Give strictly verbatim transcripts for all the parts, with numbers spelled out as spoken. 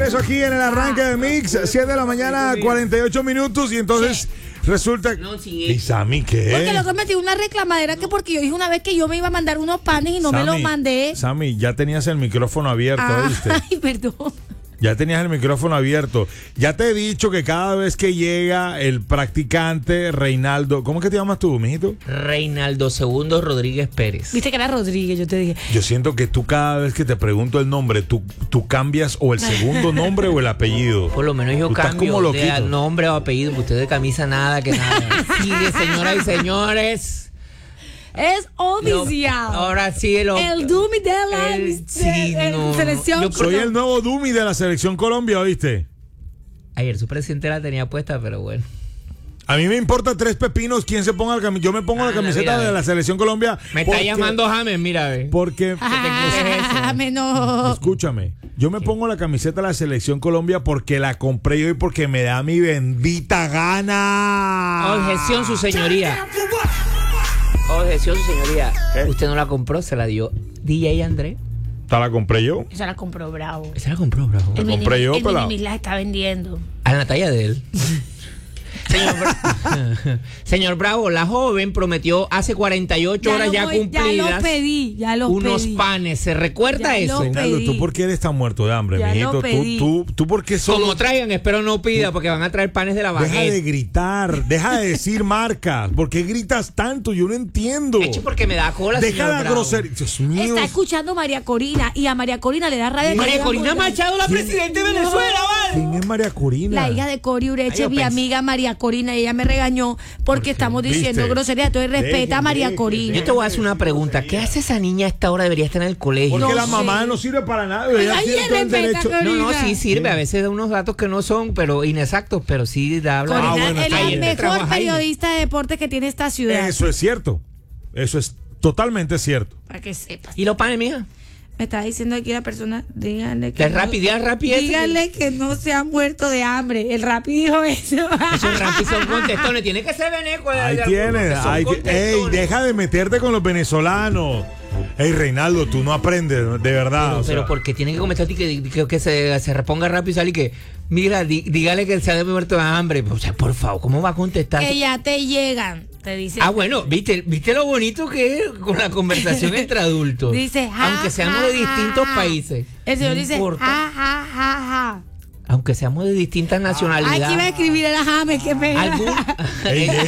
regreso aquí en el arranque de Mix, siete de la mañana, cuarenta y ocho minutos, y entonces resulta... No, sin ¿Y Sammy qué? Porque lo que metí una reclamadera que porque yo dije una vez que yo me iba a mandar unos panes y no Sammy, me los mandé. Sammy, ya tenías el micrófono abierto, Ah, ¿viste? ay, perdón. Ya tenías el micrófono abierto. Ya te he dicho que cada vez que llega el practicante Reinaldo... ¿Cómo es que te llamas tú, mijito? Reinaldo Segundo Rodríguez Pérez. Viste que era Rodríguez, yo te dije. Yo siento que tú cada vez que te pregunto el nombre, tú, tú cambias o el segundo nombre o el apellido. Por lo menos yo Tú estás cambio como de loquito. nombre o apellido, porque usted de camisa nada, que nada. Sigue, señoras y señores. Es oficial. Lo- ahora sí, lo, El Dumi de la el- de- sí, de- no, selección. yo creo- Soy el nuevo Dumi de la Selección Colombia, ¿oíste? Ayer su presidente la tenía puesta, pero bueno. A mí me importa tres pepinos quién se ponga la camiseta. Yo me pongo Ah, la camiseta mira, de ve. la Selección Colombia. Me está porque- llamando James, mira, ve. Porque, Ah, menos. escúchame, yo me pongo la camiseta de la Selección Colombia porque la compré yo y porque me da mi bendita gana. Objeción, su señoría. Objeción, su señoría. ¿Eh? Usted no la compró, se la dio D J André. ¿Esta la compré yo? Esa la compró Bravo. Esa la compró, bravo. La El compré mini- yo, el pelado. Minimis la está vendiendo. A la talla de él. Señor, Bra- Señor Bravo, la joven prometió hace cuarenta y ocho horas lo ya voy- Ya cumplidas lo pedí, ya lo unos pedí. panes. ¿Se recuerda Ya eso? lo Reinaldo, pedí. ¿tú por qué eres tan muerto de hambre, Ya lo mijito? Tú, pedí. tú, tú, ¿por qué solo Como traigan, espero no pida, porque van a traer panes de la deja de baguette. gritar, deja de decir marcas? ¿Por qué gritas tanto? Yo no entiendo. Hecho porque me da cola, Deja señor la Bravo. grosería. Dios mío. Está escuchando María Corina y a María Corina le da rabia. que María digan Corina por- Machado, la presidenta de Venezuela, ¿vale? ¿Quién es María Corina? La hija de Cori Ureche, Ay, yo mi pensé- amiga María Corina, y ella me regañó porque estamos diciendo ¿Viste? grosería. Entonces respeta Deje, a María deje, Corina. Yo te voy a hacer una pregunta. ¿Qué hace esa niña a esta hora? Debería estar en el colegio. Porque No la sé. mamá no sirve para nada. Ella Ay, tiene todo el respeta, derecho. Corina. No, no, sí sirve. A veces da unos datos que no son, pero inexactos, pero sí da habla. Corina Ah, bueno, es está la bien. mejor Trabaja ahí. periodista de deporte que tiene esta ciudad. Eso es cierto. Eso es totalmente cierto. Para que sepas. ¿Y los panes, mija? Me está diciendo aquí la persona, díganle Que que. el Rappi, diga el Rappi ese. Díganle que no se ha muerto de hambre. El Rappi dijo eso. Esos Rappi son contestones. Tiene que ser veneco. de- Ahí de tienes. algunos que son ahí ti- Ey, contestones. deja de meterte con los venezolanos. Ey, Reinaldo, tú no aprendes, de verdad. Pero, o sea. pero porque tiene que comentar que, que, que se, se reponga rápido y sale y que, mira, di- dígale que se ha muerto de hambre. O sea, por favor, ¿cómo va a contestar? Que ya te llegan. Te dice. Ah, bueno, ¿viste, ¿viste lo bonito que es con la conversación entre adultos? Dice, ja, Aunque seamos ja, de distintos ja. países. El señor no dice, importa. ja, ja, ja, ja. Aunque seamos de distintas nacionalidades. Aquí va a escribir el James, que pena. Algún- Ey, ey,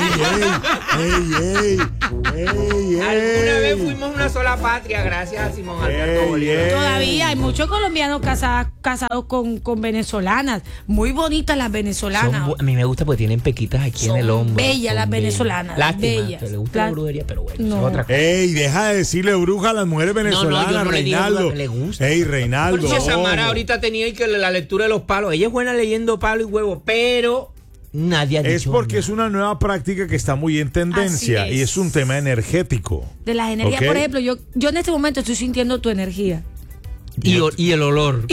ey, ey, ey, ey, Alguna vez ey. fuimos una sola patria, gracias a Simón Alberto Ey, Bolívar. ey. Todavía hay muchos colombianos casados, casados con, con venezolanas. Muy bonitas las Son venezolanas. bu- a mí me gusta porque tienen pequitas aquí Son en el hombro. bellas Son las bellas. venezolanas, Lástima, bellas. que le gusta La- la brujería, pero bueno, No. eso es otra cosa. Ey, deja de decirle bruja a las mujeres no, venezolanas, yo no le digo Reinaldo. que le gusta. Ey, Reinaldo. Porque Samara ojo. ahorita tenía ahí que la lectura de los palos. Ella es buena leyendo palo y huevo, pero nadie ha dicho Es porque nada. es una nueva práctica que está muy en tendencia Así y es. es un tema energético. De las energías, Ok. por ejemplo, yo, yo en este momento estoy sintiendo tu energía. Y, o- y el olor.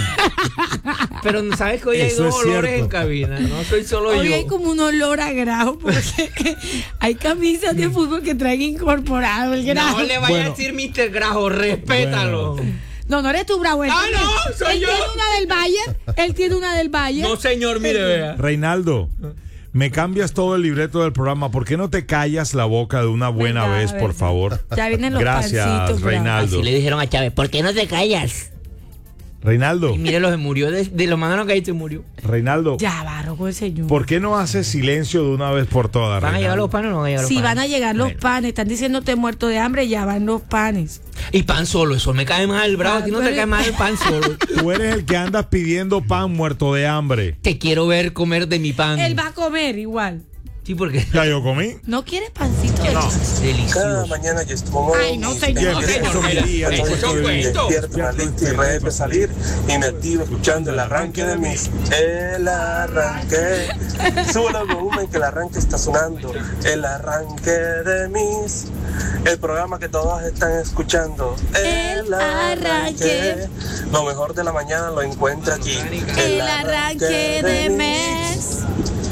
Pero sabes que hoy hay Eso dos es olores cierto. en cabina. No soy solo Hoy yo. hay como un olor a grajo porque hay camisas de fútbol que traen incorporado el grajo. No le vaya Bueno. a decir mister Grajo, respétalo. No, no eres tú, Bravo. Él Ah, tiene- no, soy él yo. tiene una del Valle. Él tiene una del Valle. No, señor, mire, vea. Reinaldo, me cambias todo el libreto del programa. ¿Por qué no te callas la boca de una buena Venga, vez, por venga. favor? Ya vienen los Gracias, pancitos, Bravo. Reinaldo. Así le dijeron a Chávez, ¿por qué no te callas? Reinaldo, Y mire, lo se murió, de, de lo mandaron que ahí se murió. Reinaldo, Ya, barro el señor. ¿por qué no haces silencio de una vez por todas? ¿Van a llegar Reinaldo? los panes o no van a llegar los Si panes? van a llegar los Bueno. panes, están diciéndote muerto de hambre, ya van los panes. Y pan solo, eso me cae mal, Bravo. Ah, A ti no te pero- cae mal el pan solo. Tú eres el que andas pidiendo pan muerto de hambre. Te quiero ver comer de mi pan. Él va a comer igual. Sí, porque Ya yo comí. ¿No quieres pancito? No. Cada delicioso. mañana yo estoy Ay, no, señor. No, señor, mira, eso es un cuento. despierto, me alisto y ready para salir y me activo escuchando el arranque de mis. El arranque. Sube el volumen que el arranque está sonando. El arranque de mis. El programa que todos están escuchando. El arranque. Lo mejor de la mañana lo encuentra aquí. El arranque de mes.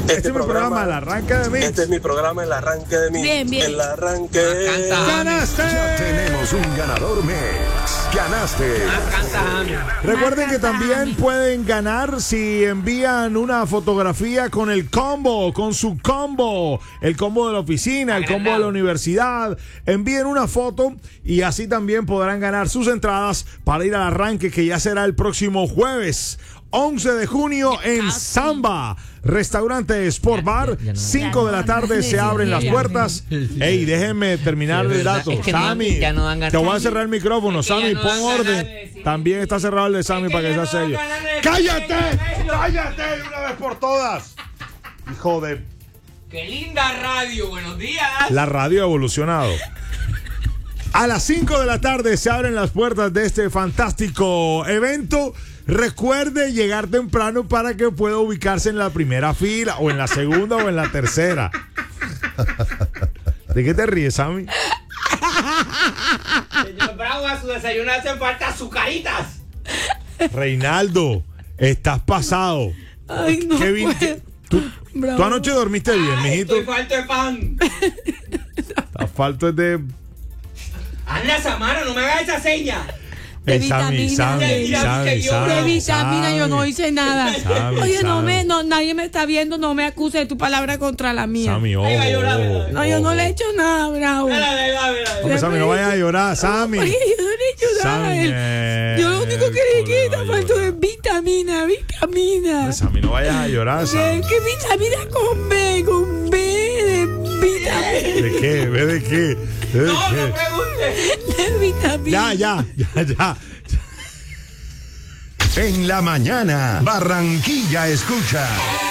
Este es mi programa, el arranque de mí. Este es mi programa, el arranque de mí. Bien, bien. El arranque. ¡Ganaste! Ya tenemos un ganador Mex. Ganaste. Recuerden que también pueden ganar si envían una fotografía con el combo, con su combo, el combo de la oficina, el combo de la universidad. Envíen una foto y así también podrán ganar sus entradas para ir al arranque que ya será el próximo jueves. once de junio en Samba, restaurante Sport Bar, cinco de la tarde se abren las puertas. Ey, déjenme terminar el dato. Es que no- Sammy, ya no dan ganas. te voy a cerrar el micrófono. Es que ya Sammy, no pon dan ganas orden. de decir- También está cerrado el de Sammy Es que para que ya sea no dan serio. ganas de decir- ¡Cállate! Déjelo. ¡Cállate de una vez por todas! Hijo de... ¡Qué linda radio! ¡Buenos días! La radio ha evolucionado. A las cinco de la tarde se abren las puertas de este fantástico evento. Recuerde llegar temprano para que pueda ubicarse en la primera fila, o en la segunda, o en la tercera. ¿De qué te ríes, Sammy? Señor Bravo, a su desayuno hacen falta azucaritas. Reinaldo, estás pasado. Ay, no Kevin, puedo. ¿tú, Bravo. tú anoche dormiste bien, mijito. Estoy falto de pan. Estás falto de... Anda, Samara, no me hagas esa seña. De Eh, Sammy, vitamina, Sammy, de- Sammy, de Sammy, De vitamina yo no Sammy. hice nada. Sammy, Oye, no Sammy. me, no, nadie me está viendo, no me acuse de tu palabra contra la mía. Sammy, ojo, Ahí va a llorar, ojo, ¿verdad? No, yo no ojo. le he hecho nada, Bravo. Mira, mira, mira. Hombre, Sammy, no vayas a llorar, Sammy. Oye, yo no le he hecho nada. a él. Sammy, Yo lo único que le ¿cómo le quita va a falta de llorar? vitamina, vitamina. Sammy, no vayas a llorar, Sammy. ¿Qué vitamina con B? Con B de vitamina. ¿De qué? ¿Ve de qué? ¿De No, qué? no pregunte. De vitamina. Ya, ya, ya, ya. En la mañana, Barranquilla escucha.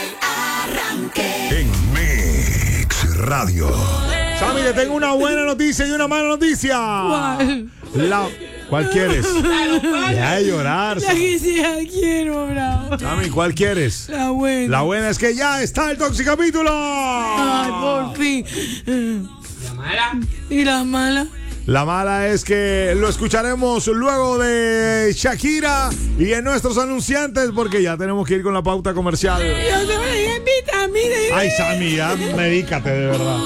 En Mix Radio. Sammy, te tengo una buena noticia y una mala noticia. ¿Cuál? La, ¿Cuál quieres? Deja de llorar, La Sammy. que sea quiero, Bravo. Sammy, ¿cuál quieres? La buena. La buena es que ya está el Toxicapítulo. Ay, por fin. La mala. ¿Y la mala? La mala es que lo escucharemos luego de Shakira y en nuestros anunciantes, porque ya tenemos que ir con la pauta comercial. Yo se me dije vitamina. Ay, Sammy, ya medícate de verdad.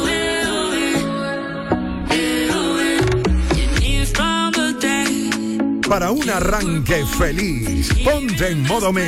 Para un arranque feliz, ponte en modo Mix.